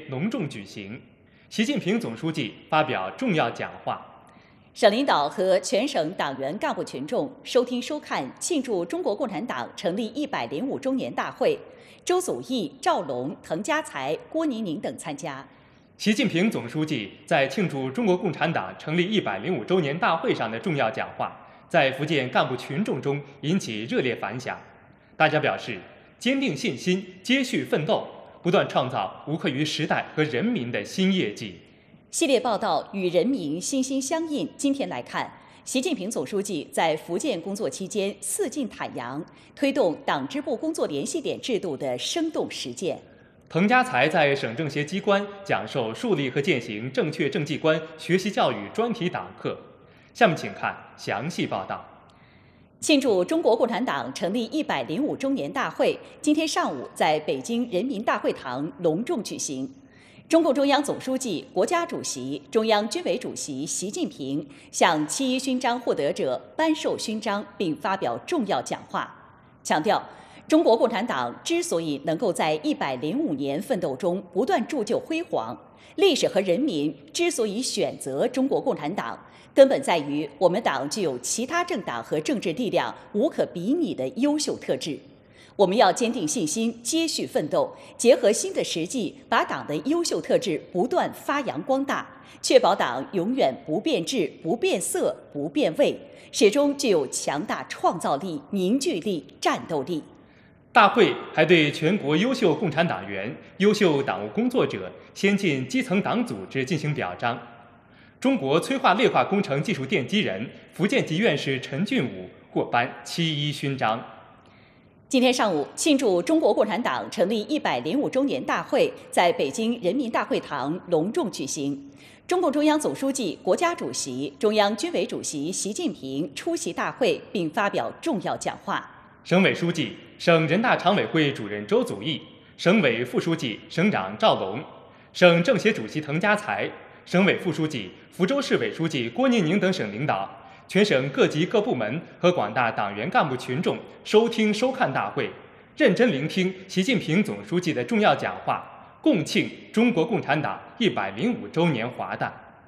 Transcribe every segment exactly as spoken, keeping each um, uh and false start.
隆重举行。习近平总书记发表重要讲话。 省领导和全省党员干部群众收听收看庆祝中国共产党成立一百零五周年大会，周祖义、赵龙、滕家才、郭宁宁等参加。 习近平总书记在庆祝中国共产党成立一百零五周年大会上的重要讲话，在福建干部群众中引起热烈反响。大家表示坚定信心，接续奋斗，不断创造无愧于时代和人民的新业绩。 系列报道与人民心心相印。今天来看，习近平总书记在福建工作期间四进坦阳，推动党支部工作联系点制度的生动实践。 滕家才在省政协机关讲授树立和践行正确政绩观学习教育专题党课。下面请看详细报道。 庆祝中国共产党成立一百零五周年大会今天上午在北京人民大会堂隆重举行。中共中央总书记、国家主席、中央军委主席习近平向七一勋章获得者颁授勋章，并发表重要讲话，强调中国共产党之所以能够在一百零五年奋斗中不断铸就辉煌，历史和人民之所以选择中国共产党，根本在于我们党具有其他政党和政治力量无可比拟的优秀特质。我们要坚定信心，接续奋斗，结合新的实际，把党的优秀特质不断发扬光大，确保党永远不变质、不变色、不变味，始终具有强大创造力、凝聚力、战斗力。 大会还对全国优秀共产党员、优秀党务工作者、先进基层党组织进行表彰。中国催化劣化工程技术奠基人、福建籍院士陈俊武获颁七一勋章。 今天上午，庆祝中国共产党成立一百零五周年大会在北京人民大会堂隆重举行。中共中央总书记、国家主席、中央军委主席习近平出席大会并发表重要讲话。 省委书记、省人大常委会主任周祖义，省委副书记、省长赵龙，省政协主席滕家才，省委副书记、福州市委书记郭宁宁等省领导，全省各级各部门和广大党员干部群众收听收看大会，认真聆听习近平总书记的重要讲话，共庆中国共产党一百零五周年华诞。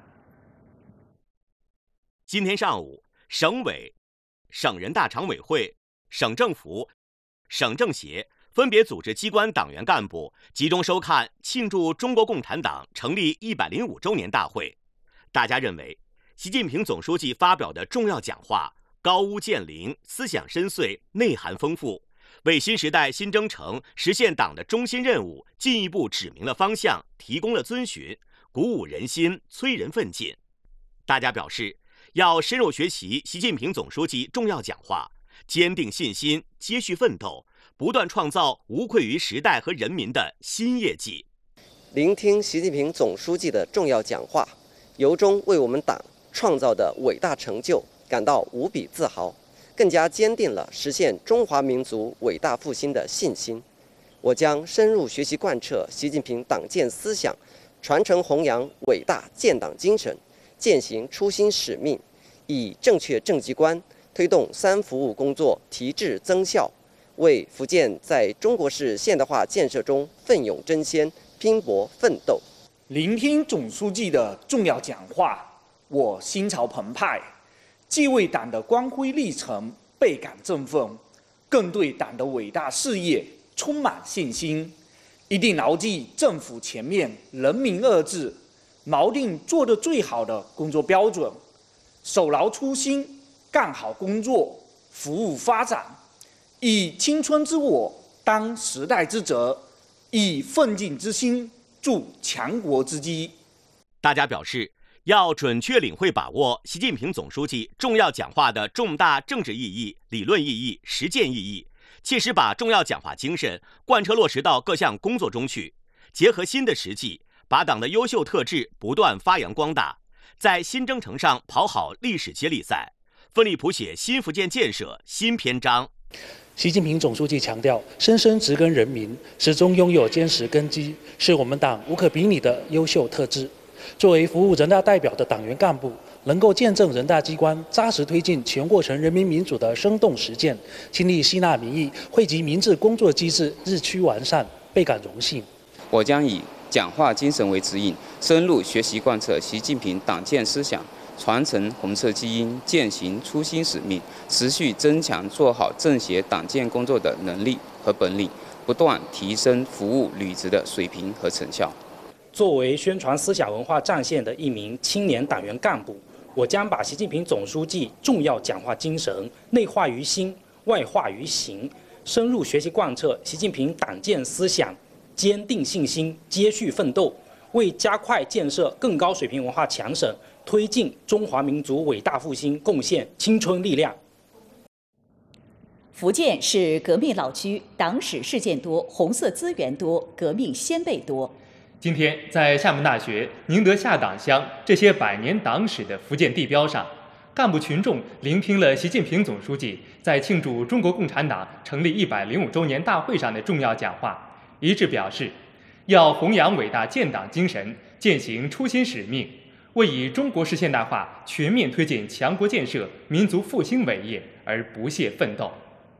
今天上午，省委、省人大常委会、省政府、省政协分别组织机关党员干部集中收看庆祝中国共产党成立一百零五周年大会。大家认为，习近平总书记发表的重要讲话高屋建瓴，思想深邃，内涵丰富，为新时代新征程实现党的中心任务进一步指明了方向，提供了遵循，鼓舞人心，催人奋进。大家表示，要深入学习习近平总书记重要讲话，坚定信心，接续奋斗，不断创造无愧于时代和人民的新业绩。 聆听习近平总书记的重要讲话，由衷为我们党创造的伟大成就感到无比自豪，更加坚定了实现中华民族伟大复兴的信心。我将深入学习贯彻习近平党建思想，传承弘扬伟大建党精神，践行初心使命，以正确政绩观推动三服务工作提质增效，为福建在中国式现代化建设中奋勇争先、拼搏奋斗。 聆听总书记的重要讲话，我心潮澎湃，既为党的光辉历程倍感振奋，更对党的伟大事业充满信心。一定牢记政府前面人民二字，锚定做得最好的工作标准，守牢初心，干好工作，服务发展，以青春之我当时代之责，以奋进之心助强国之基。 大家表示，要准确领会把握习近平总书记重要讲话的重大政治意义、理论意义、实践意义，切实把重要讲话精神贯彻落实到各项工作中去，结合新的实际，把党的优秀特质不断发扬光大，在新征程上跑好历史接力赛，奋力谱写新福建建设新篇章。 习近平总书记强调，深深植根人民，始终拥有坚实根基，是我们党无可比拟的优秀特质。作为服务人大代表的党员干部，能够见证人大机关扎实推进全过程人民民主的生动实践，倾力吸纳民意，惠及民治工作机制日趋完善，倍感荣幸。 我将以讲话精神为指引，深入学习贯彻习近平党建思想，传承红色基因，践行初心使命，持续增强做好政协党建工作的能力和本领，不断提升服务履职的水平和成效。 作为宣传思想文化战线的一名青年党员干部，我将把习近平总书记重要讲话精神内化于心，外化于行，深入学习贯彻习近平党建思想，坚定信心，接续奋斗，为加快建设更高水平文化强省，推进中华民族伟大复兴贡献青春力量。 福建是革命老区，党史事件多，红色资源多，革命先辈多。 今天，在厦门大学宁德下党乡这些百年党史的福建地标上，干部群众聆听了习近平总书记在庆祝中国共产党成立一百零五周年大会上的重要讲话，一致表示要弘扬伟大建党精神，践行初心使命，为以中国式现代化全面推进强国建设、民族复兴伟业而不懈奋斗。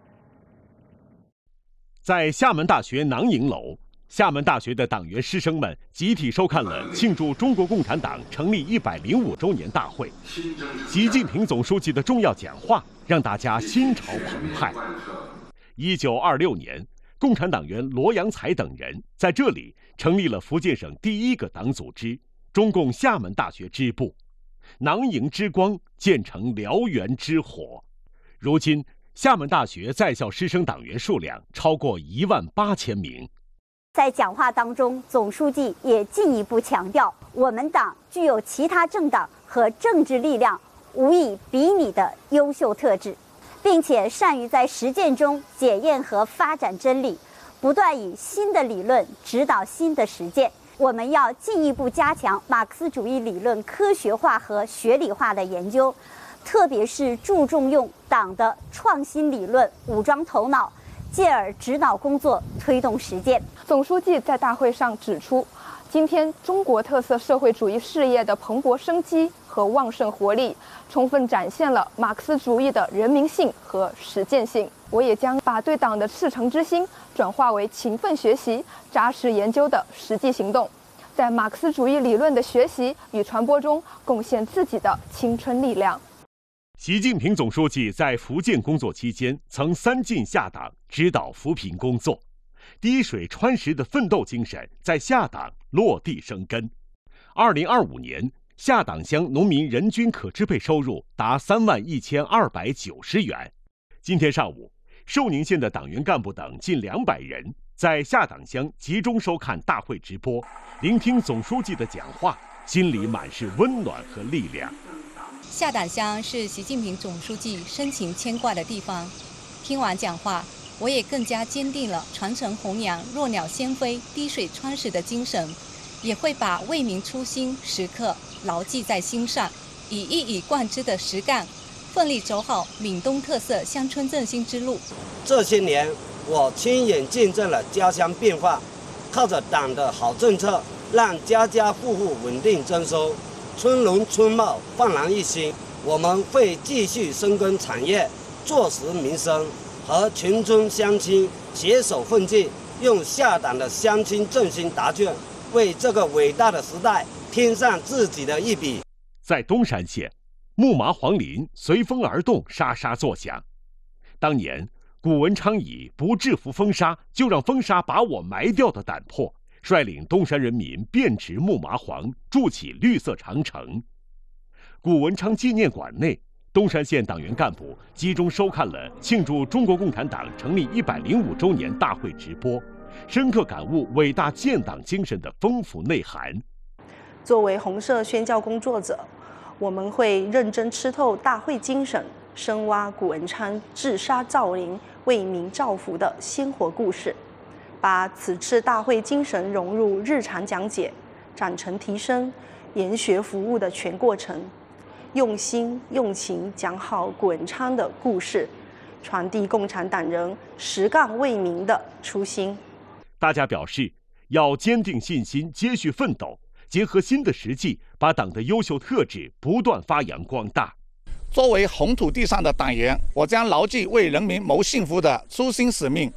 在厦门大学囊营楼，厦门大学的党员师生们集体收看了庆祝中国共产党成立一百零五周年大会。习近平总书记的重要讲话让大家心潮澎湃。一九二六年，共产党员罗扬才等人在这里成立了福建省第一个党组织——中共厦门大学支部。囊营之光建成燎原之火。如今，厦门大学在校师生党员数量超过一万八千名。 在讲话当中，总书记也进一步强调，我们党具有其他政党和政治力量无以比拟的优秀特质，并且善于在实践中检验和发展真理，不断以新的理论指导新的实践。我们要进一步加强马克思主义理论科学化和学理化的研究，特别是注重用党的创新理论武装头脑，借而指导工作推动实践。 总书记在大会上指出，今天中国特色社会主义事业的蓬勃生机和旺盛活力，充分展现了马克思主义的人民性和实践性。我也将把对党的赤诚之心转化为勤奋学习、扎实研究的实际行动，在马克思主义理论的学习与传播中贡献自己的青春力量。 习近平总书记在福建工作期间，曾三进下党指导扶贫工作，滴水穿石的奋斗精神在下党落地生根。二零二五年，下党乡农民人均可支配收入达三万一千二百九十元。今天上午，寿宁县的党员干部等近两百人在下党乡集中收看大会直播，聆听总书记的讲话，心里满是温暖和力量。 下党乡是习近平总书记深情牵挂的地方。听完讲话，我也更加坚定了传承弘扬弱鸟先飞、滴水穿石的精神，也会把为民初心时刻牢记在心上，以一以贯之的实干，奋力走好闽东特色乡村振兴之路。 这些年，我亲眼见证了家乡变化，靠着党的好政策，让家家户户稳定增收。春容春茂，焕然一新。我们会继续深耕产业，做实民生，和群村乡亲携手奋进，用下党的乡亲振兴答卷，为这个伟大的时代添上自己的一笔。 在东山县，木麻黄林随风而动，沙沙作响。当年，谷文昌以不制服风沙，就让风沙把我埋掉的胆魄，率领东山人民遍植木麻黄，筑起绿色长城。谷文昌纪念馆内，东山县党员干部集中收看了庆祝中国共产党成立一百零五周年大会直播，深刻感悟伟大建党精神的丰富内涵。 作为红色宣教工作者，我们会认真吃透大会精神，深挖谷文昌治沙造林、为民造福的鲜活故事，把此次大会精神融入日常讲解，长成提升研学服务的全过程，用心用情讲好谷文昌的故事，传递共产党人实干为民的初心。 大家表示要坚定信心，接续奋斗，结合新的实际，把党的优秀特质不断发扬光大。 作为红土地上的党员，我将牢记为人民谋幸福的初心使命，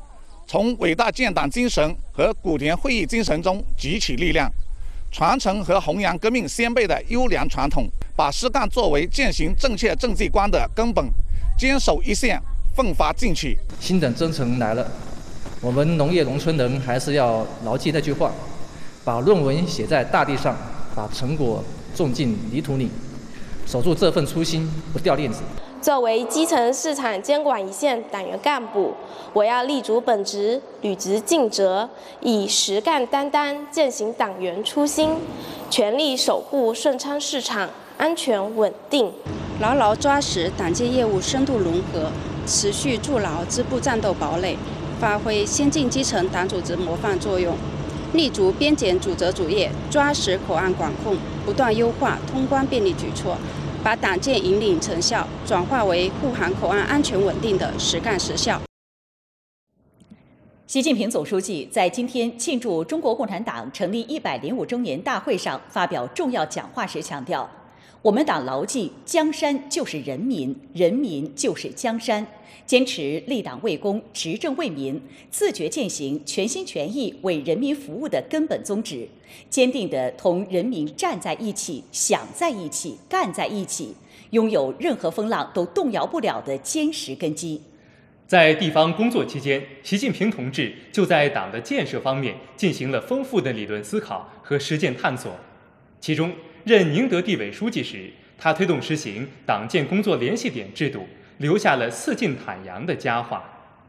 从伟大建党精神和古田会议精神中汲取力量，传承和弘扬革命先辈的优良传统，把实干作为践行正确政绩观的根本，坚守一线，奋发进取。 新的征程来了，我们农业农村人还是要牢记那句话，把论文写在大地上，把成果种进泥土里，守住这份初心，不掉链子。 作为基层市场监管一线党员干部，我要立足本职，履职尽责，以实干担当，践行党员初心，全力守护顺昌市场安全稳定， 牢牢抓实党建业务深度融合，持续筑牢支部战斗堡垒，发挥先进基层党组织模范作用，立足边检主责主业，抓实口岸管控，不断优化通关便利举措，把党建引领成效转化为护航口岸安全稳定的实干实效。 习近平总书记在今天庆祝中国共产党成立一百零五周年大会上发表重要讲话时强调，我们党牢记江山就是人民，人民就是江山，坚持立党为公、执政为民，自觉践行全心全意为人民服务的根本宗旨，坚定地同人民站在一起、想在一起、干在一起，拥有任何风浪都动摇不了的坚实根基。 在地方工作期间，习近平同志就在党的建设方面进行了丰富的理论思考和实践探索。其中，任宁德地委书记时，他推动实行党建工作联系点制度，留下了四进坦阳的佳话。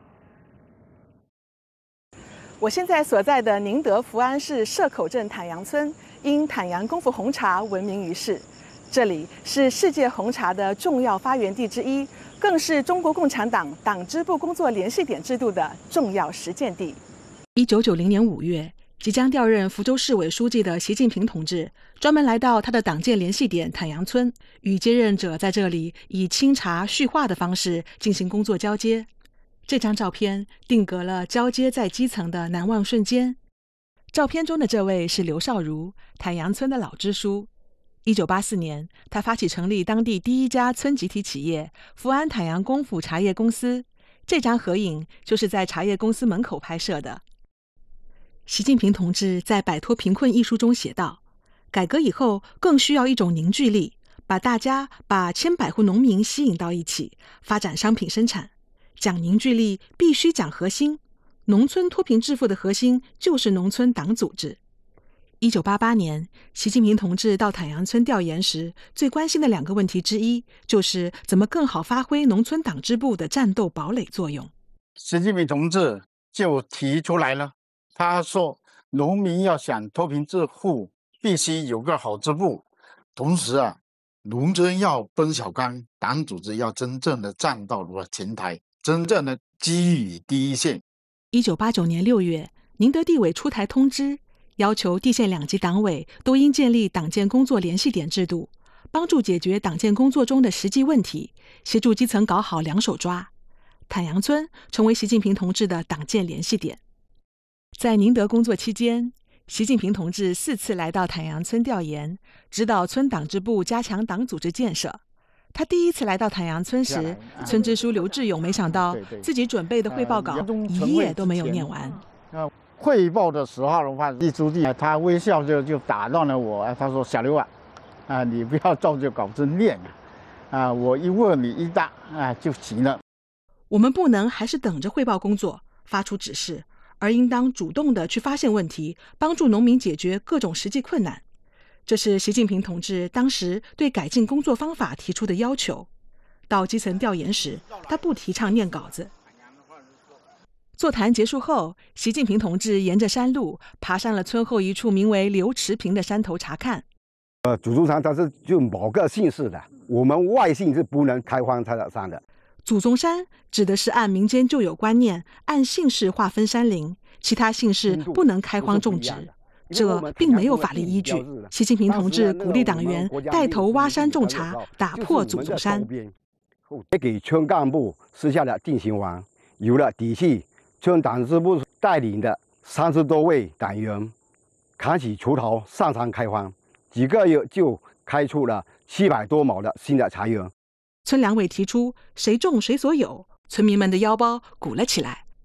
我现在所在的宁德福安市社口镇坦阳村，因坦阳功夫红茶闻名于世。这里是世界红茶的重要发源地之一，更是中国共产党党支部工作联系点制度的重要实践地。 一九九零年五月，即将调任福州市委书记的习近平同志，专门来到他的党建联系点坦阳村，与接任者在这里以清茶叙话的方式进行工作交接。这张照片定格了交接在基层的难忘瞬间。照片中的这位是刘少如，坦阳村的老支书。一九八四年，他发起成立当地第一家村集体企业福安坦阳功夫茶叶公司。这张合影就是在茶叶公司门口拍摄的。习近平同志在《摆脱贫困》一书中写道：改革以后更需要一种凝聚力，把大家把千百户农民吸引到一起，发展商品生产。讲凝聚力必须讲核心，农村脱贫致富的核心就是农村党组织。一九八八年，习近平同志到坦阳村调研时，最关心的两个问题之一，就是怎么更好发挥农村党支部的战斗堡垒作用。 习近平同志就提出来了，他说农民要想脱贫致富，必须有个好支部，同时啊，农村要奔小康，党组织要真正的站到了前台，真正的基于第一线。 一九八九年六月，宁德地委出台通知，要求地县两级党委都应建立党建工作联系点制度，帮助解决党建工作中的实际问题，协助基层搞好两手抓。坦阳村成为习近平同志的党建联系点。在宁德工作期间，习近平同志四次来到坦阳村调研，指导村党支部加强党组织建设。他第一次来到坦阳村时，村支书刘志勇没想到自己准备的汇报稿一页都没有念完。 汇报的时候的话，李书记他微笑就就打断了我，他说：“小刘啊，啊你不要照着稿子念啊，啊我一问你一答啊就行了。” 我们不能还是等着汇报工作发出指示，而应当主动地去发现问题，帮助农民解决各种实际困难。这是习近平同志当时对改进工作方法提出的要求。到基层调研时，他不提倡念稿子。座谈结束后，习近平同志沿着山路爬上了村后一处名为刘池坪的山头查看。 呃，祖宗山它是就某个姓氏的，我们外姓是不能开荒采草山的。 祖宗山指的是按民间旧有观念，按姓氏划分山林，其他姓氏不能开荒种植，这并没有法律依据。习近平同志鼓励党员带头挖山种茶，打破祖宗山。 也给村干部施下了定心丸，有了底气。村党支部带领的三十多位党员扛起锄头上山开荒，几个月就开出了七百多亩的新的茶园。村两委提出谁种谁所有，村民们的腰包鼓了起来。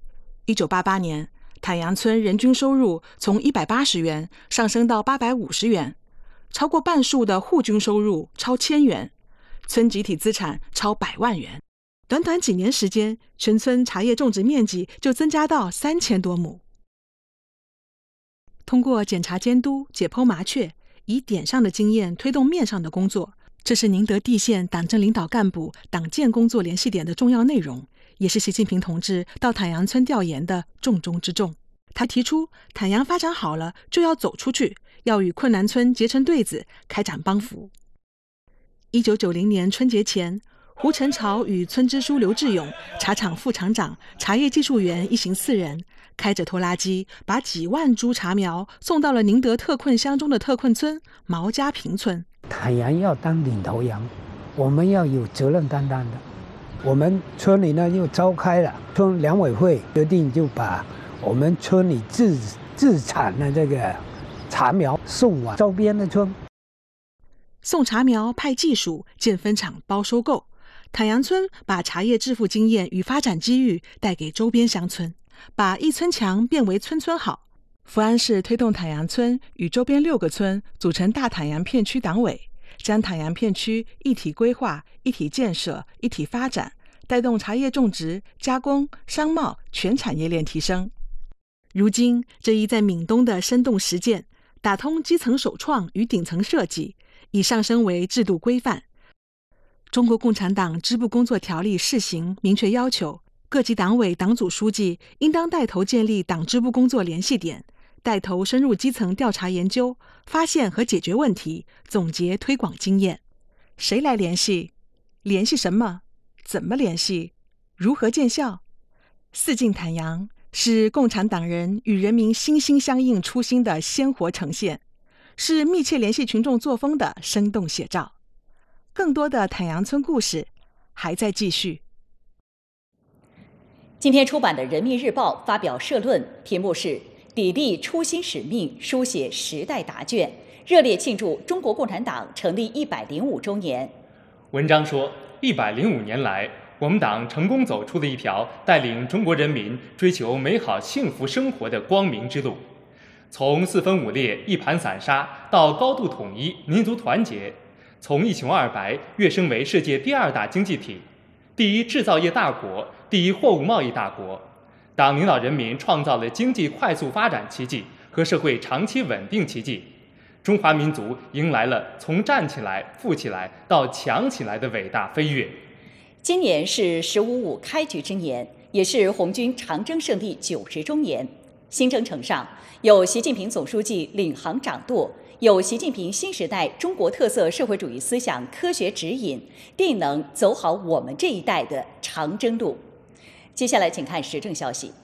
一九八八年，坦阳村人均收入从一百八十元上升到八百五十元，超过半数的户均收入超千元，村集体资产超百万元。短短几年时间，全村茶叶种植面积就增加到三千多亩。通过检查监督、解剖麻雀，以点上的经验推动面上的工作，这是宁德地县党政领导干部党建工作联系点的重要内容，也是习近平同志到坦阳村调研的重中之重。他提出，坦阳发展好了就要走出去，要与困难村结成对子，开展帮扶。一九九零年春节前，胡晨朝与村支书刘志勇、茶厂副厂长、茶叶技术员一行四人，开着拖拉机，把几万株茶苗送到了宁德特困乡中的特困村毛家坪村。 坦阳要当领头羊，我们要有责任担当的。我们村里呢又召开了村两委会，决定就把我们村里自自产的这个茶苗送往周边的村。 送茶苗派技术，建分厂包收购。坦阳村把茶叶致富经验与发展机遇带给周边乡村，把一村强变为村村好。福安市推动坦阳村与周边六个村组成大坦阳片区党委，将坦阳片区一体规划、一体建设、一体发展，带动茶叶种植、加工、商贸全产业链提升。如今，这一在闽东的生动实践，打通基层首创与顶层设计，已上升为制度规范。中国共产党支部工作条例试行明确要求，各级党委党组书记应当带头建立党支部工作联系点，带头深入基层调查研究，发现和解决问题，总结推广经验。谁来联系？联系什么？怎么联系？如何见效？四进坦阳是共产党人与人民心心相印初心的鲜活呈现，是密切联系群众作风的生动写照。更多的坦阳村故事还在继续。 今天出版的《人民日报》发表社论，题目是“砥砺初心使命，书写时代答卷”，热烈庆祝中国共产党成立一百零五周年。 文章说，一百零五年来，我们党成功走出了一条带领中国人民追求美好幸福生活的光明之路。从四分五裂、一盘散沙到高度统一、民族团结，从一穷二白跃升为世界第二大经济体、第一制造业大国、第一货物贸易大国。党领导人民创造了经济快速发展奇迹和社会长期稳定奇迹，中华民族迎来了从站起来、富起来到强起来的伟大飞跃。 今年是“十五五”开局之年，也是红军长征胜利九十周年。新征程上，有习近平总书记领航掌舵，有习近平新时代中国特色社会主义思想科学指引，定能走好我们这一代的长征路。接下来，请看时政消息。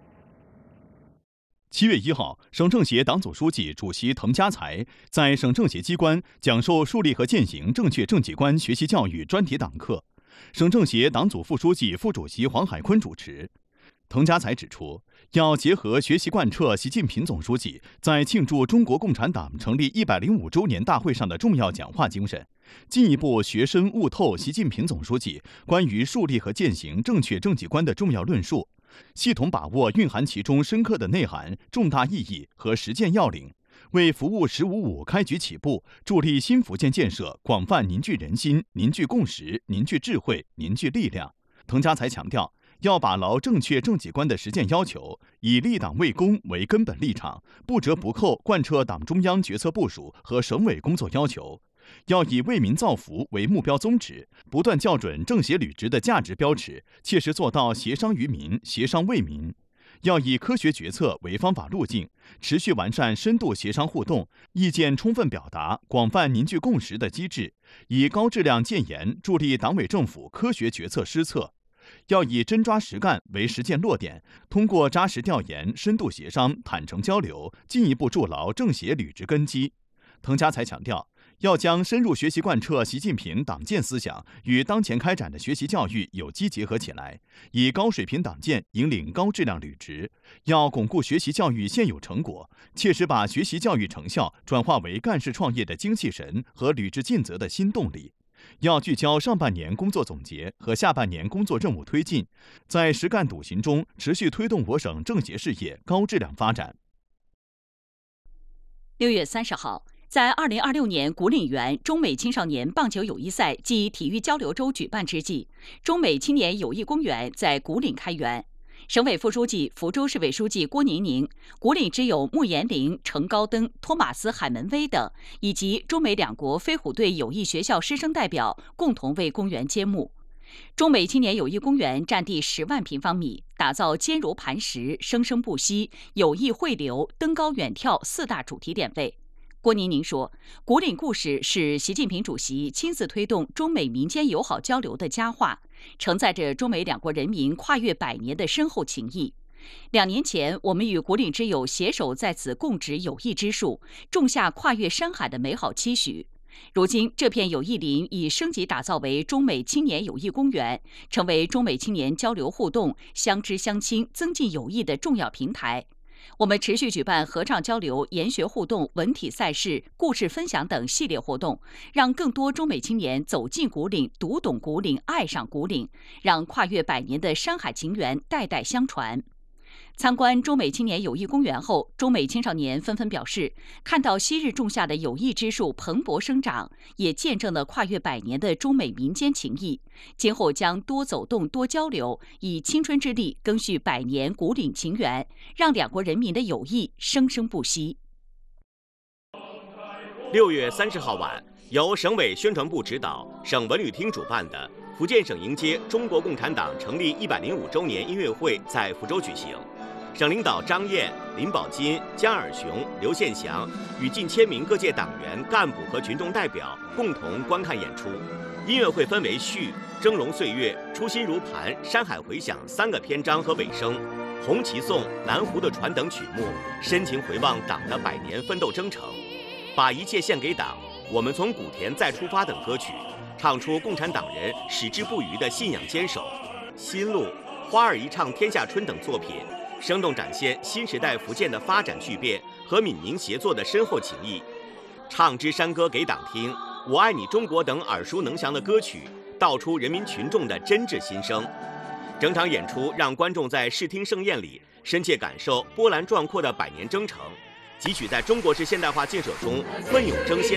七月一号，省政协党组书记、主席滕家才在省政协机关讲授树立和践行正确政绩观学习教育专题党课，省政协党组副书记、副主席黄海坤主持。滕家才指出，要结合学习贯彻习近平总书记在庆祝中国共产党成立一百零五周年大会上的重要讲话精神，进一步学深悟透习近平总书记关于树立和践行正确政绩观的重要论述，系统把握蕴含其中深刻的内涵、重大意义和实践要领，为服务“十五五”开局起步，助力新福建建设广泛凝聚人心、凝聚共识、凝聚智慧、凝聚力量。滕家才强调，要把牢正确政绩观的实践要求，以立党为公为根本立场，不折不扣贯彻党中央决策部署和省委工作要求。要以为民造福为目标宗旨，不断校准政协履职的价值标尺，切实做到协商于民、协商为民。要以科学决策为方法路径，持续完善深度协商互动、意见充分表达、广泛凝聚共识的机制，以高质量建言助力党委政府科学决策施策。要以真抓实干为实践落点，通过扎实调研、深度协商、坦诚交流，进一步筑牢政协履职根基。滕家才强调，要将深入学习贯彻习近平党建思想与当前开展的学习教育有机结合起来，以高水平党建引领高质量履职。要巩固学习教育现有成果，切实把学习教育成效转化为干事创业的精气神和履职尽责的新动力。 要聚焦上半年工作总结和下半年工作任务推进，在实干笃行中持续推动我省政协事业高质量发展。 六月三十号，在二零二六年古岭园中美青少年棒球友谊赛暨体育交流周举办之际，中美青年友谊公园在古岭开园。省委副书记、福州市委书记郭宁宁、古岭之友穆延龄、程高登、托马斯海门威等，以及中美两国飞虎队友谊学校师生代表共同为公园揭幕。中美青年友谊公园占地十万平方米，打造坚如磐石、生生不息、友谊汇流、登高远眺四大主题点位。郭宁宁说，古岭故事是习近平主席亲自推动中美民间友好交流的佳话，承载着中美两国人民跨越百年的深厚情谊。两年前，我们与古岭之友携手在此共植友谊之树，种下跨越山海的美好期许。如今，这片友谊林已升级打造为中美青年友谊公园，成为中美青年交流互动、相知相亲、增进友谊的重要平台。我们持续举办合唱交流、研学互动、文体赛事、故事分享等系列活动，让更多中美青年走进古岭、读懂古岭、爱上古岭，让跨越百年的山海情缘代代相传。参观中美青年友谊公园后，中美青少年纷纷表示，看到昔日种下的友谊之树蓬勃生长，也见证了跨越百年的中美民间情谊。今后将多走动、多交流，以青春之力更续百年古岭情缘，让两国人民的友谊生生不息。 六月三十号晚，由省委宣传部指导、省文旅厅主办的福建省迎接中国共产党成立一百零五周年音乐会在福州举行。省领导张燕、林宝金、江尔雄、刘宪祥与近千名各界党员、干部和群众代表共同观看演出。音乐会分为序、峥嵘岁月、初心如磐、山海回响三个篇章和尾声。红旗颂、南湖的船等曲目，深情回望党的百年奋斗征程。把一切献给党，我们从古田再出发等歌曲，唱出共产党人矢志不渝的信仰坚守。新路、花儿一唱天下春等作品，生动展现新时代福建的发展巨变和闽宁协作的深厚情谊。唱支山歌给党听，我爱你中国等耳熟能详的歌曲，道出人民群众的真挚心声。整场演出让观众在视听盛宴里深切感受波澜壮阔的百年征程，汲取在中国式现代化建设中奋勇争先